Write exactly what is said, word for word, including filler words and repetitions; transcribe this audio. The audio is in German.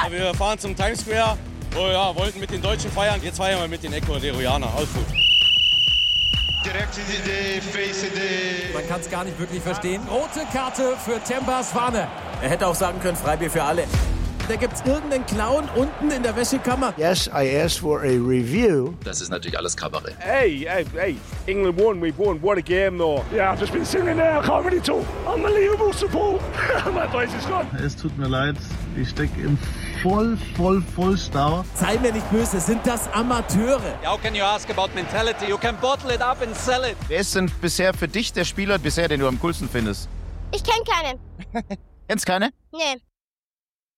Wir fahren zum Times Square. Oh ja, wollten mit den Deutschen feiern. Jetzt feiern wir mit den Ecuadorianern. Alles gut. Man kann es gar nicht wirklich verstehen. Rote Karte für Temba Swane. Er hätte auch sagen können, Freibier für alle. Da gibt's irgendeinen Clown unten in der Wäschekammer. Yes, I asked for a review. Das ist natürlich alles Kabarett. Hey, hey, hey, England won, we won. What a game, though. Yeah, I've just been singing there. I can't really talk. Unbelievable support. My voice is gone. Es tut mir leid, ich stecke im voll, voll, voll Stau. Sei mir nicht böse, sind das Amateure? How can you ask about mentality? You can bottle it up and sell it. Wer ist denn bisher für dich der Spieler, bisher, den du am coolsten findest? Ich kenne keinen. Kennst keine? Nee.